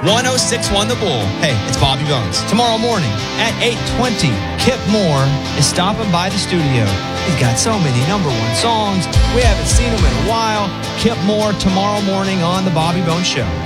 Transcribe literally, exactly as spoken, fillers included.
one oh six one The Bull. Hey, it's Bobby Bones. Tomorrow morning at eight twenty, Kip Moore is stopping by the studio. He's got so many number one songs. We haven't seen him in a while. Kip Moore tomorrow morning on The Bobby Bones Show.